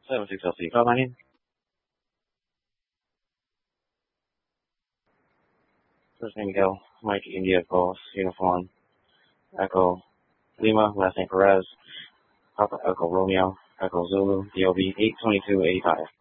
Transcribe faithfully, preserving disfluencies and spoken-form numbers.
seven six L C. Call my name. First name Miguel. Mike India Golf Uniform. Echo Lima. Last name Perez. Papa Echo Romeo. Echo Zulu. D O B eight twenty two eighty five.